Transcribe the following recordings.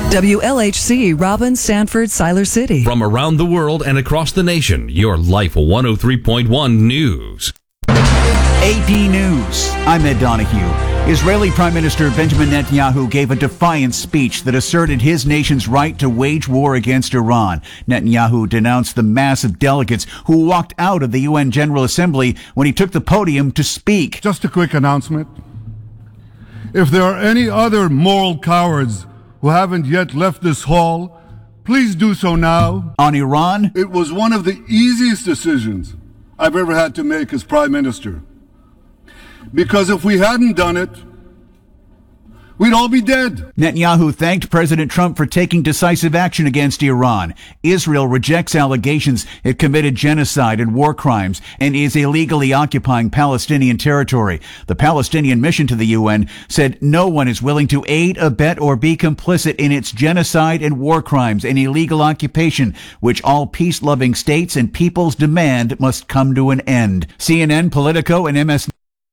WLHC, Robin, Sanford, Siler City. From around the world and across the nation, your Life 103.1 News. AP News. I'm Ed Donahue. Israeli Prime Minister Benjamin Netanyahu gave a defiant speech that asserted his nation's right to wage war against Iran. Netanyahu denounced the mass of delegates who walked out of the UN General Assembly when he took the podium to speak. Just a quick announcement. If there are any other moral cowards who haven't yet left this hall, please do so now. On Iran, it was one of the easiest decisions I've ever had to make as Prime Minister. Because if we hadn't done it, we'd all be dead. Netanyahu thanked President Trump for taking decisive action against Iran. Israel rejects allegations it committed genocide and war crimes and is illegally occupying Palestinian territory. The Palestinian mission to the UN said no one is willing to aid, abet, or be complicit in its genocide and war crimes and illegal occupation, which all peace-loving states and peoples demand must come to an end. CNN, Politico, and MS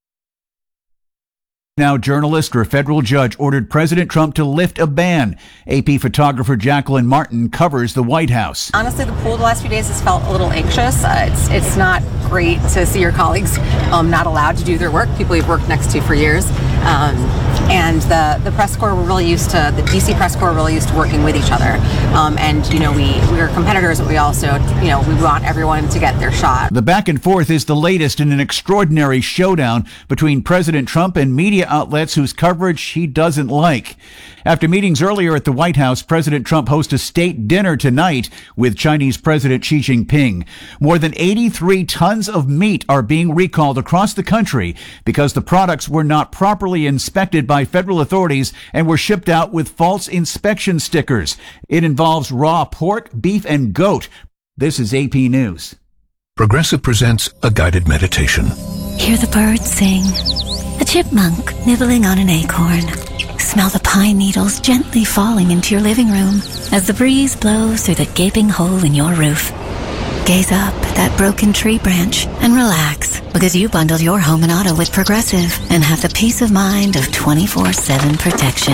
Now journalist or federal judge ordered President Trump to lift a ban. AP photographer Jacqueline Martin covers the White House. Honestly, the pool the last few days has felt a little anxious. It's not great to see your colleagues not allowed to do their work, people you've worked next to for years. And the press corps were really used to, the DC press corps were really used to working with each other. And, we are competitors, but we also, we want everyone to get their shot. The back and forth is the latest in an extraordinary showdown between President Trump and media outlets whose coverage he doesn't like. After meetings earlier at the White House, President Trump hosts a state dinner tonight with Chinese President Xi Jinping. More than 83 tons of meat are being recalled across the country because the products were not properly inspected by federal authorities and were shipped out with false inspection stickers. It involves raw pork, beef, and goat. This is AP News. Progressive presents a guided meditation. Hear the birds sing. A chipmunk nibbling on an acorn. Smell the pine needles gently falling into your living room as the breeze blows through the gaping hole in your roof. Gaze up at that broken tree branch and relax because you bundled your home and auto with Progressive and have the peace of mind of 24/7 protection.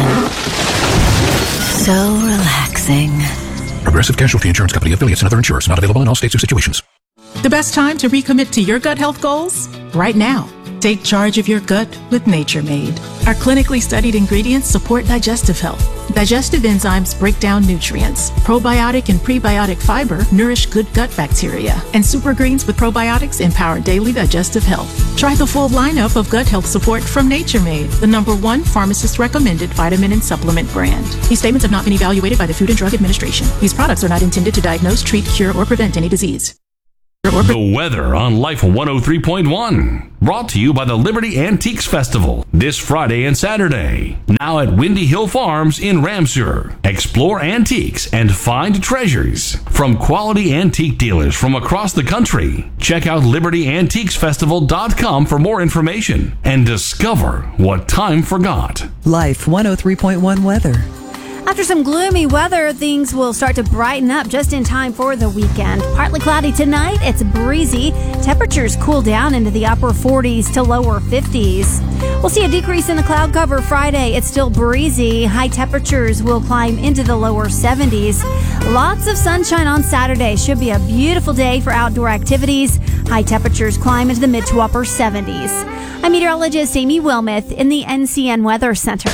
So relaxing. Progressive Casualty Insurance Company, affiliates, and other insurers. Not available in all states or situations. The best time to recommit to your gut health goals? Right now. Take charge of your gut with Nature Made. Our clinically studied ingredients support digestive health. Digestive enzymes break down nutrients. Probiotic and prebiotic fiber nourish good gut bacteria. And super greens with probiotics empower daily digestive health. Try the full lineup of gut health support from Nature Made, the #1 pharmacist-recommended vitamin and supplement brand. These statements have not been evaluated by the Food and Drug Administration. These products are not intended to diagnose, treat, cure, or prevent any disease. The weather on Life 103.1. Brought to you by the Liberty Antiques Festival this Friday and Saturday. Now at Windy Hill Farms in Ramseur. Explore antiques and find treasures from quality antique dealers from across the country. Check out LibertyAntiquesFestival.com for more information and discover what time forgot. Life 103.1 weather. After some gloomy weather, things will start to brighten up just in time for the weekend. Partly cloudy tonight. It's breezy. Temperatures cool down into the upper 40s to lower 50s. We'll see a decrease in the cloud cover Friday. It's still breezy. High temperatures will climb into the lower 70s. Lots of sunshine on Saturday. Should be a beautiful day for outdoor activities. High temperatures climb into the mid to upper 70s. I'm meteorologist Amy Wilmoth in the NCN Weather Center.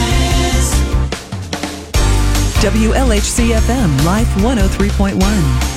WLHC FM, Life 103.1.